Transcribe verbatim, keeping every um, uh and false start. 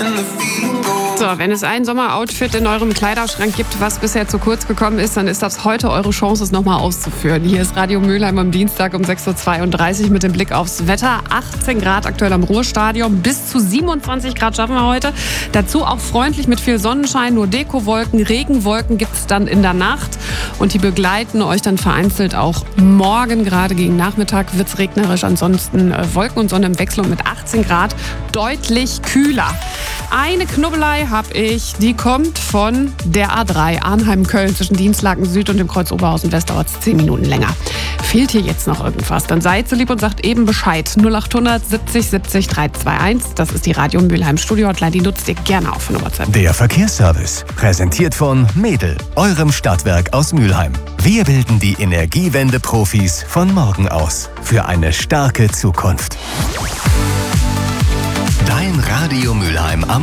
So, wenn es ein Sommeroutfit in eurem Kleiderschrank gibt, was bisher zu kurz gekommen ist, dann ist das heute eure Chance, es nochmal auszuführen. Hier ist Radio Mülheim am Dienstag um sechs Uhr zweiunddreißig mit dem Blick aufs Wetter. achtzehn Grad aktuell am Ruhrstadion, bis zu siebenundzwanzig Grad schaffen wir heute. Dazu auch freundlich mit viel Sonnenschein, nur Dekowolken, Regenwolken gibt es dann in der Nacht. Und die begleiten euch dann vereinzelt auch morgen. Gerade gegen Nachmittag wird es regnerisch, ansonsten äh, Wolken und Sonne im Wechsel und mit achtzehn Grad deutlich kühler. Eine Knubbelei habe ich, die kommt von der A drei Arnheim-Köln zwischen Dienstlaken Süd und dem Kreuz Oberhausen West, dauert es zehn Minuten länger. Fehlt hier jetzt noch irgendwas? Dann seid so lieb und sagt eben Bescheid. null acht hundert siebzig siebzig dreihundertzweiundundzwanzig, das ist die Radio Mülheim Studio-Hotline, die nutzt ihr gerne auch für eine WhatsApp. Der Verkehrsservice, präsentiert von Mädel, eurem Stadtwerk aus Mülheim. Wir bilden die Energiewende-Profis von morgen aus für eine starke Zukunft. Dein Radio Mülheim am